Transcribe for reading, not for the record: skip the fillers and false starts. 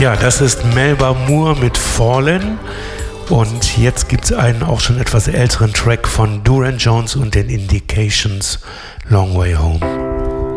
Ja, das ist Melba Moore mit Fallen. Und jetzt gibt es einen auch schon etwas älteren Track von Duran Jones und den Indications, Long Way Home.